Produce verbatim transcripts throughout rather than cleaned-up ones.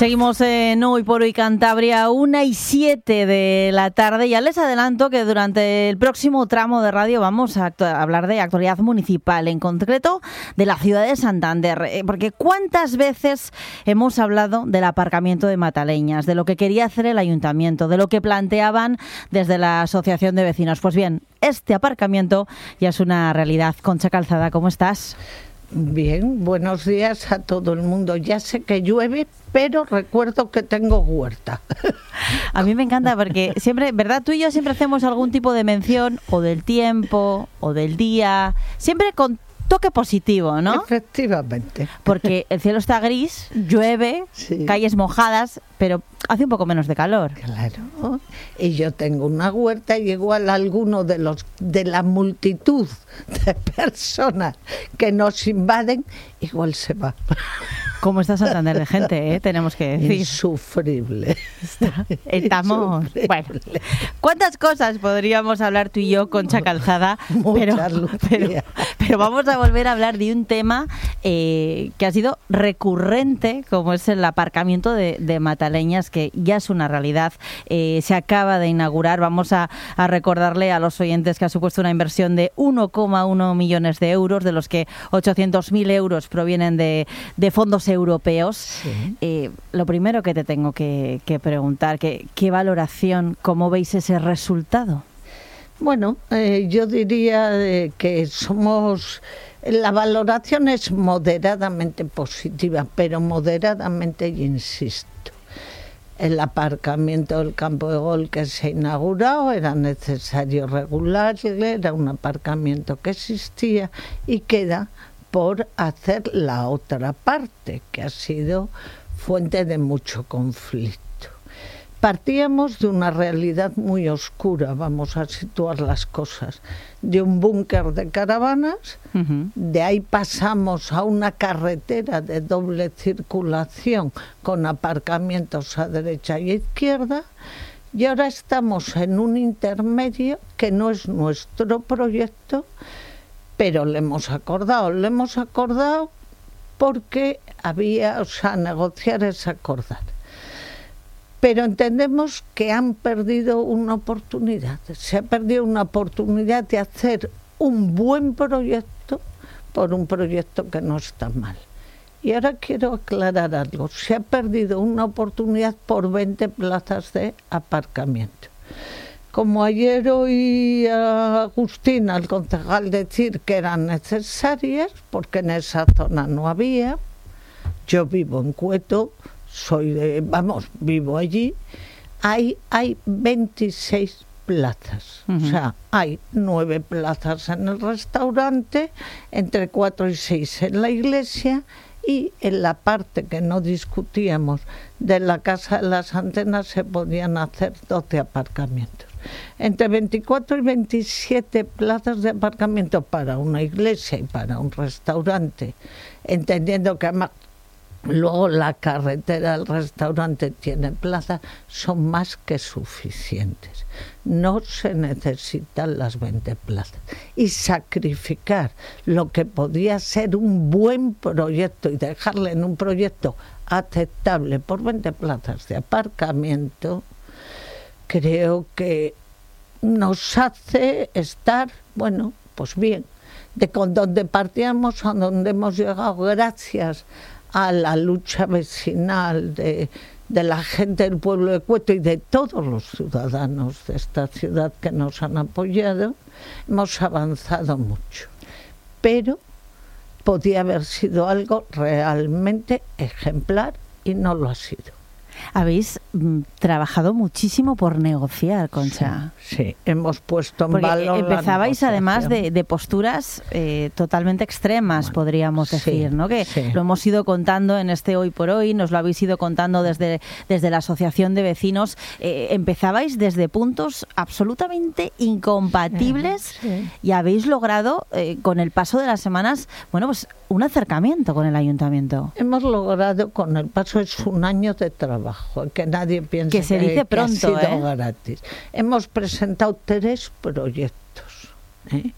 Seguimos en Hoy por Hoy Cantabria, una y siete de la tarde. Ya les adelanto que durante el próximo tramo de radio vamos a, a hablar de actualidad municipal, en concreto de la ciudad de Santander. Porque ¿cuántas veces hemos hablado del aparcamiento de Mataleñas, de lo que quería hacer el ayuntamiento, de lo que planteaban desde la asociación de vecinos? Pues bien, este aparcamiento ya es una realidad. Concha Calzada, ¿cómo estás? Bien, buenos días a todo el mundo. Ya sé que llueve, pero recuerdo que tengo huerta. A mí me encanta porque siempre, ¿verdad? Tú y yo siempre hacemos algún tipo de mención o del tiempo o del día, siempre con toque positivo, ¿no? Efectivamente. Porque el cielo está gris, llueve, sí, calles mojadas, pero hace un poco menos de calor. Claro. Y yo tengo una huerta y igual alguno de los de la multitud de personas que nos invaden, igual se va. ¿Cómo está Santander de gente, eh? Tenemos que decir. Insufrible. Está, estamos... Insufrible. Bueno, ¿cuántas cosas podríamos hablar tú y yo, Concha Calzada? Pero, pero, pero vamos a volver a hablar de un tema eh, que ha sido recurrente, como es el aparcamiento de, de Mataleñas, que ya es una realidad. Eh, se acaba de inaugurar. Vamos a, a recordarle a los oyentes que ha supuesto una inversión de uno coma uno millones de euros, de los que ochocientos mil euros provienen de, de fondos europeos. Sí. Eh, lo primero que te tengo que, que preguntar, que, ¿qué valoración, cómo veis ese resultado? Bueno, eh, yo diría eh, que somos... La valoración es moderadamente positiva, pero moderadamente, insisto. El aparcamiento del campo de gol que se ha inaugurado era necesario regularlo, era un aparcamiento que existía y queda por hacer la otra parte, que ha sido fuente de mucho conflicto. Partíamos de una realidad muy oscura, vamos a situar las cosas, de un búnker de caravanas, uh-huh. De ahí pasamos a una carretera de doble circulación con aparcamientos a derecha y a izquierda, y ahora estamos en un intermedio que no es nuestro proyecto, pero le hemos acordado, le hemos acordado porque había, o sea, negociar es acordar. Pero entendemos que han perdido una oportunidad. Se ha perdido una oportunidad de hacer un buen proyecto por un proyecto que no está mal. Y ahora quiero aclarar algo. Se ha perdido una oportunidad por veinte plazas de aparcamiento. Como ayer oí a Agustín, al concejal, decir que eran necesarias, porque en esa zona no había. Yo vivo en Cueto, soy de, vamos, vivo allí. Hay, hay veintiséis plazas. Uh-huh. O sea, hay nueve plazas en el restaurante, entre cuatro y seis en la iglesia, y en la parte que no discutíamos de la Casa de las Antenas se podían hacer doce aparcamientos. Entre veinticuatro y veintisiete plazas de aparcamiento para una iglesia y para un restaurante, entendiendo que además luego la carretera del restaurante tiene plaza, son más que suficientes. No se necesitan las veinte plazas. Y sacrificar lo que podía ser un buen proyecto y dejarle en un proyecto aceptable por veinte plazas de aparcamiento, creo que nos hace estar, bueno, pues bien, de con donde partíamos a donde hemos llegado gracias a la lucha vecinal de, de la gente del pueblo de Cueto y de todos los ciudadanos de esta ciudad que nos han apoyado, hemos avanzado mucho. Pero podía haber sido algo realmente ejemplar y no lo ha sido. Habéis mm, trabajado muchísimo por negociar, Concha. Sí, sí. Hemos puesto en Porque valor empezabais además de, de posturas eh, totalmente extremas, bueno, podríamos decir, sí, ¿no? Que sí. Lo hemos ido contando en este Hoy por Hoy, nos lo habéis ido contando desde, desde la asociación de vecinos. Eh, empezabais desde puntos absolutamente incompatibles, sí, sí. Y habéis logrado, eh, con el paso de las semanas, bueno, pues un acercamiento con el ayuntamiento. Hemos logrado, con el paso, es un año de trabajo, que nadie piense que, se dice que, pronto, que ha sido ¿eh? gratis. Hemos presentado tres proyectos. ¿eh?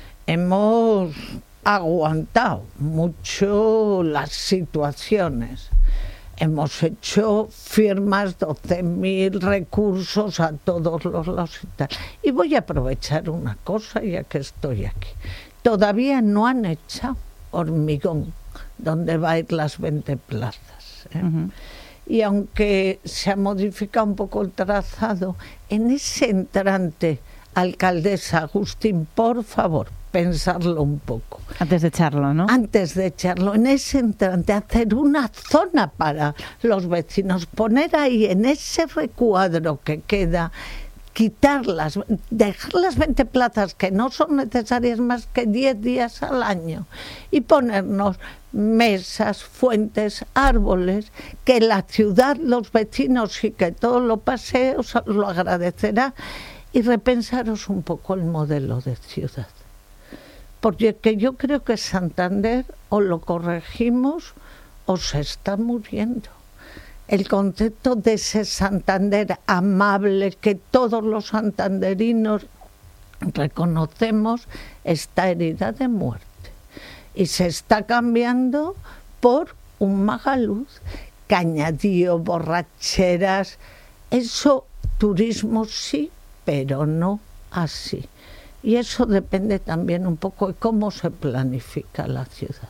Hemos aguantado mucho las situaciones. hemos hecho firmas, doce mil recursos a todos los lados y tal. Y voy a aprovechar una cosa ya que estoy aquí. Todavía no han echado Hormigón, donde va a ir las veinte plazas. ¿eh? Uh-huh. Y aunque se ha modificado un poco el trazado, en ese entrante, alcaldesa Agustín, por favor, pensarlo un poco. Antes de echarlo, ¿no? Antes de echarlo, en ese entrante, hacer una zona para los vecinos, poner ahí en ese recuadro que queda, quitarlas, dejar las veinte plazas que no son necesarias más que diez días al año y ponernos mesas, fuentes, árboles, que la ciudad, los vecinos y que todos los paseos lo agradecerá, y repensaros un poco el modelo de ciudad. Porque yo creo que Santander o lo corregimos o se está muriendo. El concepto de ese Santander amable que todos los santanderinos reconocemos está herida de muerte. Y se está cambiando por un Magaluz, cañadío, borracheras. Eso, turismo sí, pero no así. Y eso depende también un poco de cómo se planifica la ciudad.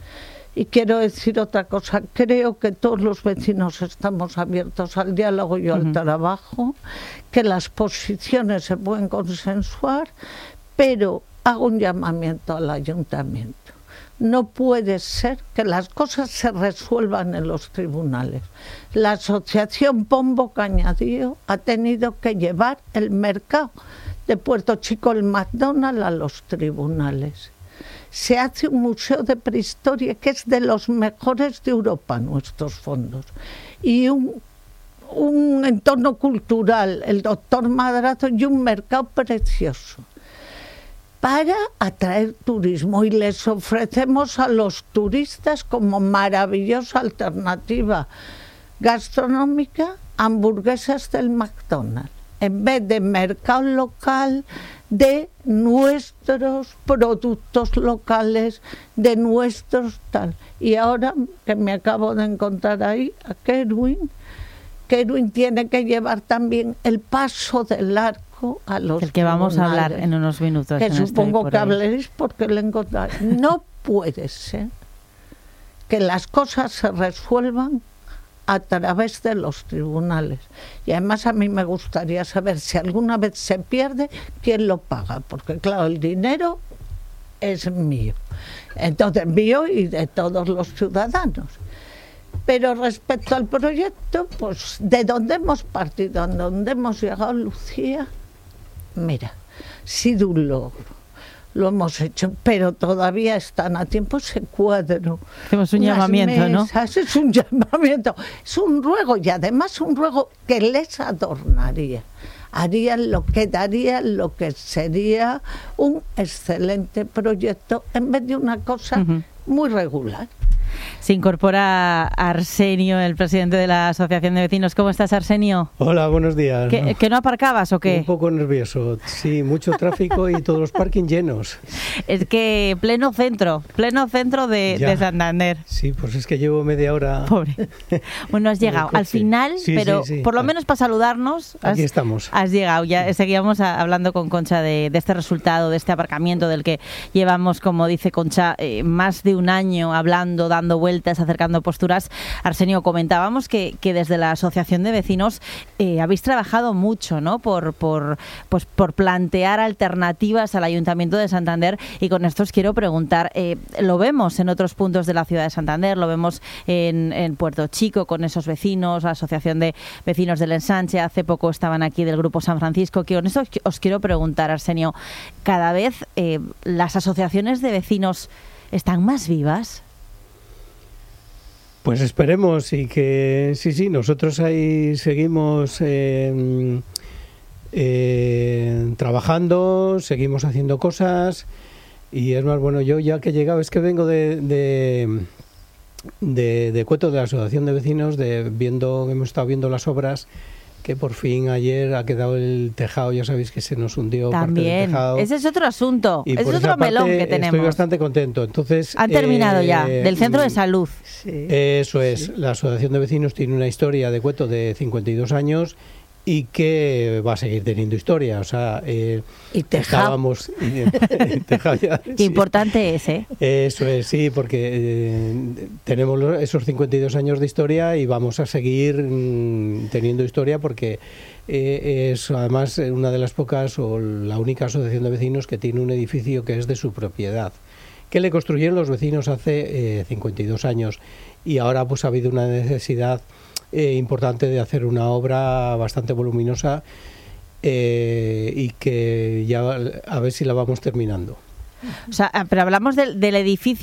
Y quiero decir otra cosa, creo que todos los vecinos estamos abiertos al diálogo y al uh-huh. trabajo, que las posiciones se pueden consensuar, pero hago un llamamiento al ayuntamiento. No puede ser que las cosas se resuelvan en los tribunales. La asociación Pombo Cañadío ha tenido que llevar el mercado de Puerto Chico, el McDonald's, a los tribunales. Se hace un museo de prehistoria que es de los mejores de Europa, nuestros fondos, y un, un entorno cultural, el doctor Madrazo, y un mercado precioso para atraer turismo, y les ofrecemos a los turistas como maravillosa alternativa gastronómica hamburguesas del McDonald's, en vez de mercado local, de nuestros productos locales, de nuestros tal. Y ahora que me acabo de encontrar ahí a Kerwin, Kerwin tiene que llevar también el paso del arco a los el que vamos a hablar en unos minutos. Que supongo que hablaréis porque le encontraré. No puede ser que las cosas se resuelvan a través de los tribunales. Y además a mí me gustaría saber si alguna vez se pierde, quién lo paga, porque claro, el dinero es mío, entonces mío y de todos los ciudadanos. Pero respecto al proyecto, pues de dónde hemos partido, a dónde hemos llegado, Lucía, mira, ha sido un logro. Lo hemos hecho, pero todavía están a tiempo ese cuadro. Hacemos un llamamiento, mesas, ¿no? Es un llamamiento, es un ruego, y además un ruego que les adornaría. Harían lo que daría, lo que sería un excelente proyecto en vez de una cosa uh-huh. muy regular. Se incorpora Arsenio, el presidente de la Asociación de Vecinos. ¿Cómo estás, Arsenio? Hola, buenos días. ¿Que no, ¿que no aparcabas o qué? Un poco nervioso, sí, mucho tráfico y todos los parking llenos. Es que pleno centro, pleno centro de, de Santander. Sí, pues es que llevo media hora. Pobre. Bueno, has llegado al final, sí, pero sí, sí. por lo menos para saludarnos. Has, Aquí estamos. Has llegado, ya sí. seguíamos a, hablando con Concha de, de este resultado, de este aparcamiento del que llevamos, como dice Concha, eh, más de un año hablando, dando vueltas, acercando posturas. Arsenio, comentábamos que, que desde la Asociación de Vecinos eh, habéis trabajado mucho, ¿no? Por, por, pues, por plantear alternativas al Ayuntamiento de Santander, y con esto os quiero preguntar, eh, lo vemos en otros puntos de la ciudad de Santander, lo vemos en, en Puerto Chico con esos vecinos, la Asociación de Vecinos del Ensanche, hace poco estaban aquí del Grupo San Francisco, que con esto os quiero preguntar, Arsenio, ¿cada vez eh, las asociaciones de vecinos están más vivas? Pues esperemos, y que sí, sí, nosotros ahí seguimos eh, eh, trabajando, seguimos haciendo cosas, y es más, bueno, yo ya que he llegado, es que vengo de, de, de, de Cueto, de la Asociación de Vecinos, de viendo, hemos estado viendo las obras, que por fin ayer ha quedado el tejado, ya sabéis que se nos hundió parte del tejado. Ese es otro asunto, y ese por es otro melón que tenemos. Estoy bastante contento. Entonces, Han terminado eh, ya, del centro de salud. Sí, eso es, sí. La Asociación de Vecinos tiene una historia de Cueto de cincuenta y dos años y que va a seguir teniendo historia, o sea, eh, y tejado. estábamos y, y tejado ya, sí. Importante es, ¿eh? Eso es, sí, porque eh, tenemos los, esos cincuenta y dos años de historia y vamos a seguir mm, teniendo historia porque eh, es además una de las pocas o la única asociación de vecinos que tiene un edificio que es de su propiedad, que le construyeron los vecinos hace eh, cincuenta y dos años y ahora pues ha habido una necesidad Eh, importante de hacer una obra bastante voluminosa eh, y que ya a ver si la vamos terminando. O sea, pero hablamos del, del edificio